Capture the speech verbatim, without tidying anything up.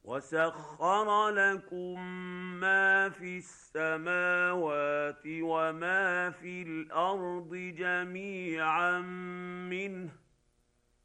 وسخر لكم ما في السماوات وما في الارض جميعا منه